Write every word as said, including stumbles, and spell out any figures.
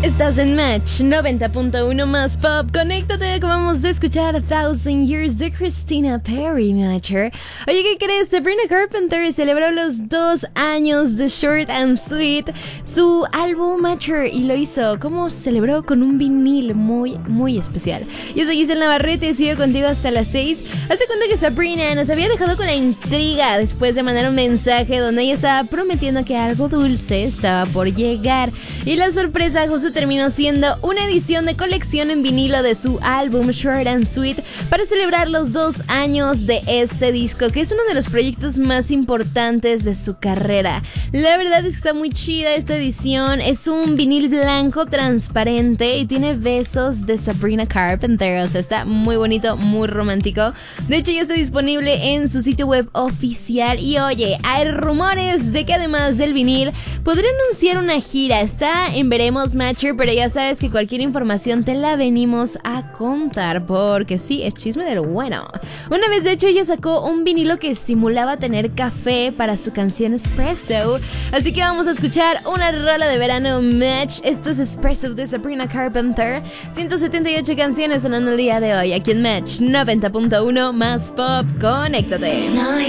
Estás en Match noventa punto uno más pop. Conéctate, acabamos de escuchar Thousand Years de Christina Perri, Matcher. Oye, ¿qué crees? Sabrina Carpenter celebró los dos años de Short and Sweet, su álbum Matcher, y lo hizo, como celebró, con un vinil muy, muy especial. Yo soy Giselle Navarrete y sigo contigo hasta las seis. Hazte cuenta que Sabrina nos había dejado con la intriga después de mandar un mensaje donde ella estaba prometiendo que algo dulce estaba por llegar. Y la sorpresa justo terminó siendo una edición de colección en vinilo de su álbum Short and Sweet para celebrar los dos años de este disco, que es uno de los proyectos más importantes de su carrera. La verdad es que está muy chida esta edición. Es un vinil blanco transparente y tiene besos de Sabrina Carpenter. O sea, está muy bonito, muy romántico. De hecho, ya está disponible en su sitio web oficial. Y oye, hay rumores de que además del vinil podría anunciar una gira. Está en veremos, Matcher, pero ya sabes que cualquier información te la venimos a contar, porque sí, es chisme de lo bueno. Una vez, de hecho, ella sacó un vinilo que simulaba tener café para su canción Espresso, así que vamos a escuchar una rola de verano, Match. Esto es Espresso de Sabrina Carpenter. ciento setenta y ocho canciones sonando el día de hoy aquí en Match noventa punto uno más pop. Conéctate. No.